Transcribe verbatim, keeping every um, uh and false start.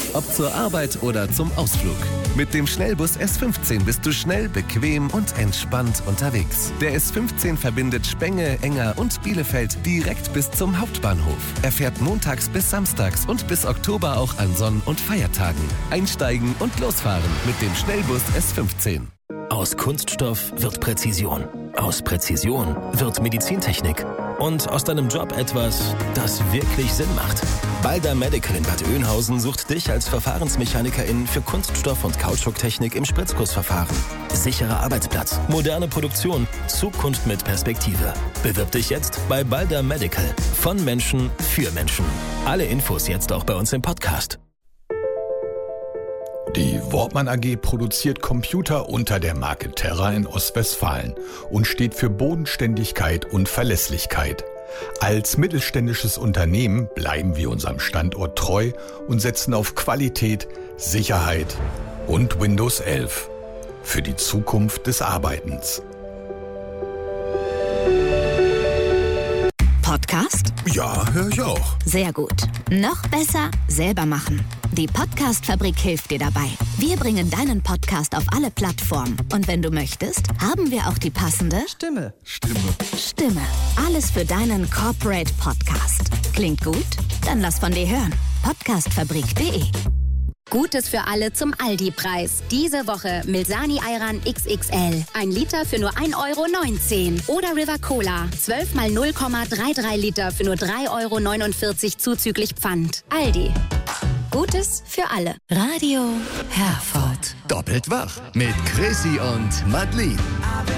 Ob zur Arbeit oder zum Ausflug. Mit dem Schnellbus S fünfzehn bist du schnell, bequem und entspannt unterwegs. Der S fünfzehn verbindet Spenge, Enger und Bielefeld direkt bis zum Hauptbahnhof. Er fährt montags bis samstags und bis Oktober auch an Sonn- und Feiertagen. Einsteigen und losfahren mit dem Schnellbus S fünfzehn. Aus Kunststoff wird Präzision. Aus Präzision wird Medizintechnik. Und aus deinem Job etwas, das wirklich Sinn macht. Balder Medical in Bad Oeynhausen sucht dich als Verfahrensmechanikerin für Kunststoff- und Kautschuktechnik im Spritzgussverfahren. Sicherer Arbeitsplatz, moderne Produktion, Zukunft mit Perspektive. Bewirb dich jetzt bei Balder Medical. Von Menschen für Menschen. Alle Infos jetzt auch bei uns im Podcast. Die Wortmann A G produziert Computer unter der Marke Terra in Ostwestfalen und steht für Bodenständigkeit und Verlässlichkeit. Als mittelständisches Unternehmen bleiben wir unserem Standort treu und setzen auf Qualität, Sicherheit und Windows elf für die Zukunft des Arbeitens. Podcast? Ja, höre ich auch. Sehr gut. Noch besser, selber machen. Die Podcast-Fabrik hilft dir dabei. Wir bringen deinen Podcast auf alle Plattformen. Und wenn du möchtest, haben wir auch die passende Stimme. Stimme. Stimme. Alles für deinen Corporate Podcast. Klingt gut? Dann lass von dir hören. podcastfabrik punkt de. Gutes für alle zum Aldi-Preis. Diese Woche Milsani Ayran X X L. Ein Liter für nur ein Euro neunzehn. Oder River Cola. zwölf mal null Komma dreiunddreißig Liter für nur drei Euro neunundvierzig zuzüglich Pfand. Aldi. Gutes für alle. Radio Herford. Doppelt wach mit Chrissy und Madeleine.